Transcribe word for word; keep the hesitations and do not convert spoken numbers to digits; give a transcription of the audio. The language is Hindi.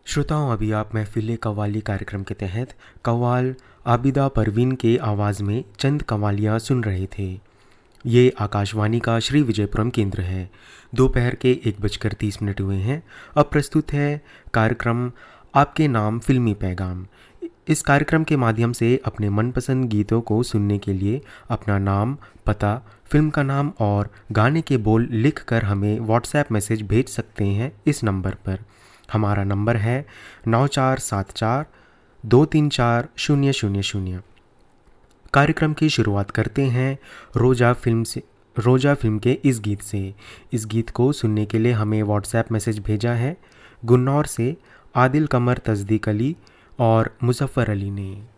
श्रोताओं, अभी आप महफिल कव्वाली कार्यक्रम के तहत कव्वाल आबिदा परवीन के आवाज़ में चंद कव्वालियाँ सुन रहे थे। ये आकाशवाणी का श्री विजयपुरम केंद्र है। दोपहर के एक बजकर तीस मिनट हुए हैं। अब प्रस्तुत है कार्यक्रम आपके नाम फिल्मी पैगाम। इस कार्यक्रम के माध्यम से अपने मनपसंद गीतों को सुनने के लिए अपना नाम, पता, फिल्म का नाम और गाने के बोल लिख कर हमें व्हाट्सएप मैसेज भेज सकते हैं इस नंबर पर। हमारा नंबर है नौ चार सात चार दो तीन चार शून्य शून्य शून्य। कार्यक्रम की शुरुआत करते हैं रोजा फिल्म से रोजा फिल्म के इस गीत से। इस गीत को सुनने के लिए हमें व्हाट्सएप मैसेज भेजा है गुन्नौर से आदिल कमर तस्दीक अली और मुजफ्फर अली ने।